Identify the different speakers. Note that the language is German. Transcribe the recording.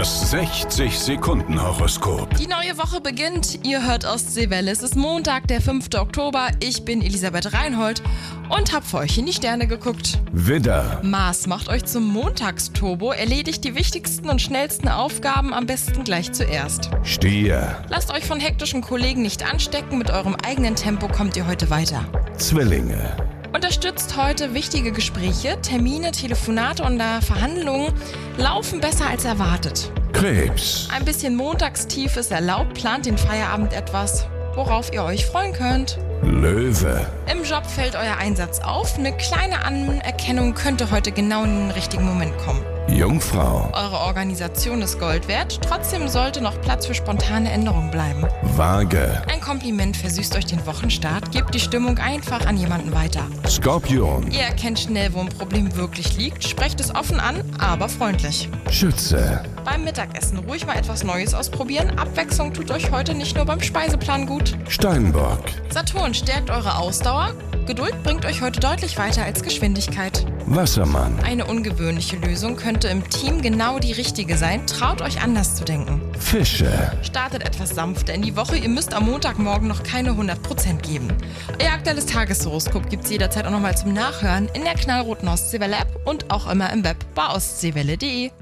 Speaker 1: Das 60-Sekunden-Horoskop.
Speaker 2: Die neue Woche beginnt. Ihr hört Ostseewelle. Es ist Montag, der 5. Oktober. Ich bin Elisabeth Reinhold und hab für euch in die Sterne geguckt.
Speaker 1: Widder,
Speaker 2: Mars macht euch zum Montagsturbo. Erledigt die wichtigsten und schnellsten Aufgaben am besten gleich zuerst.
Speaker 1: Stier,
Speaker 2: Lasst euch von hektischen Kollegen nicht anstecken. Mit eurem eigenen Tempo kommt ihr heute weiter.
Speaker 1: Zwillinge,
Speaker 2: Unterstützt heute wichtige Gespräche, Termine, Telefonate und Verhandlungen laufen besser als erwartet.
Speaker 1: Krebs,
Speaker 2: Ein bisschen Montagstief ist erlaubt, plant den Feierabend etwas, worauf ihr euch freuen könnt.
Speaker 1: Löwe,
Speaker 2: Im Job fällt euer Einsatz auf, eine kleine Anerkennung könnte heute genau in den richtigen Moment kommen.
Speaker 1: Jungfrau,
Speaker 2: Eure Organisation ist Gold wert, trotzdem sollte noch Platz für spontane Änderungen bleiben.
Speaker 1: Waage,
Speaker 2: Ein Kompliment versüßt euch den Wochenstart, gebt die Stimmung einfach an jemanden weiter.
Speaker 1: Skorpion,
Speaker 2: Ihr erkennt schnell, wo ein Problem wirklich liegt, sprecht es offen an, aber freundlich.
Speaker 1: Schütze,
Speaker 2: Beim Mittagessen ruhig mal etwas Neues ausprobieren, Abwechslung tut euch heute nicht nur beim Speiseplan gut.
Speaker 1: Steinbock,
Speaker 2: Saturn stärkt eure Ausdauer, Geduld bringt euch heute deutlich weiter als Geschwindigkeit.
Speaker 1: Wassermann,
Speaker 2: Eine ungewöhnliche Lösung könnte im Team genau die richtige sein, traut euch anders zu denken.
Speaker 1: Fische,
Speaker 2: Startet etwas sanfter in die Woche, ihr müsst am Montagmorgen noch keine 100% geben. Euer aktuelles Tageshoroskop gibt's jederzeit auch nochmal zum Nachhören in der knallroten Ostseewelle App und auch immer im Web bei ostseewelle.de.